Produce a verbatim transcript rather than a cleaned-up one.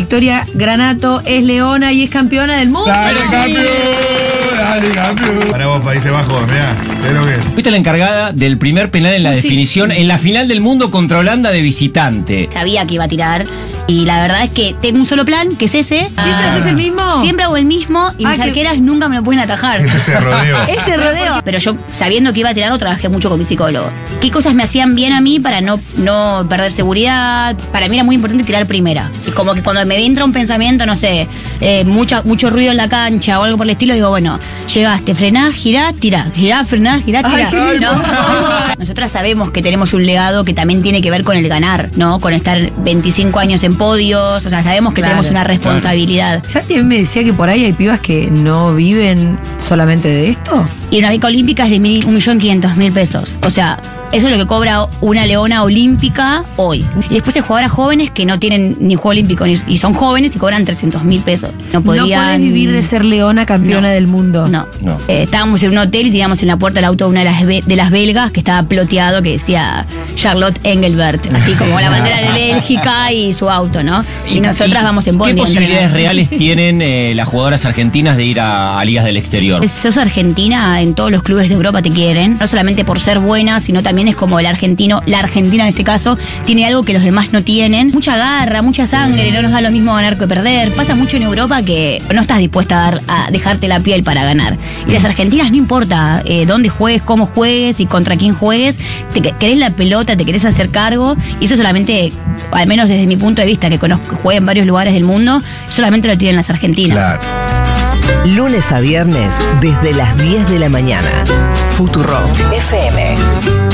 Victoria Granato es leona y es campeona del mundo. ¡Dale, campeón! ¡Dale, campeón! Para vos, Países Bajos, mirá, es lo que es. Fuiste la encargada del primer penal en la Sí. definición en la final del mundo contra Holanda de visitante. Sabía que iba a tirar. Y la verdad es que tengo un solo plan, que es ese. ¿Siempre haces el mismo? Siempre hago el mismo y Ah, mis que- arqueras nunca me lo pueden atajar. Ese rodeo. Ese rodeo. Pero yo, sabiendo que iba a tirarlo, trabajé mucho con mi psicólogo. ¿Qué cosas me hacían bien a mí para no, no perder seguridad? Para mí era muy importante tirar primera. Y como que cuando me entra un pensamiento, no sé, eh, mucha, mucho ruido en la cancha o algo por el estilo, digo, bueno, llegaste, frenás, girás, tirás. Girás, frenás, girás, Ay, tirás. qué ¿No? Nosotras sabemos que tenemos un legado que también tiene que ver con el ganar, ¿no? Con estar veinticinco años en podios. O sea, sabemos que Claro, tenemos una responsabilidad. Santi a mí me decía que por ahí hay pibas que no viven solamente de esto. Y una beca olímpica es de mil- un millón quinientos mil pesos. O sea, eso es lo que cobra una leona olímpica hoy. Y después hay jugadoras jóvenes que no tienen ni juego olímpico ni- y son jóvenes y cobran trescientos mil pesos. No podrían... No podés vivir de ser leona campeona No. del mundo. No. No. Eh, estábamos en un hotel y teníamos en la puerta del auto una de las, be- de las belgas que estaba ploteado que decía Charlotte Engelbert, así como la bandera de Bélgica y su auto, ¿no? Y, nosotras vamos en bondi. ¿Qué a posibilidades entrenar. reales tienen eh, las jugadoras argentinas de ir a, a ligas del exterior? Si sos argentina, en todos los clubes de Europa te quieren, no solamente por ser buena, sino también es como el argentino, la Argentina en este caso, tiene algo que los demás no tienen, mucha garra, mucha sangre, no nos da lo mismo ganar que perder. Pasa mucho en Europa que no estás dispuesta a, dar, a dejarte la piel para ganar. Y las argentinas no importa eh, dónde juegues, cómo juegues y contra quién juegues, te que- querés la pelota, te querés hacer cargo, y eso solamente, al menos desde mi punto de vista, que conozco, jugué en varios lugares del mundo, solamente lo tienen las argentinas. Claro. Lunes a viernes desde las diez de la mañana. Futurock F M.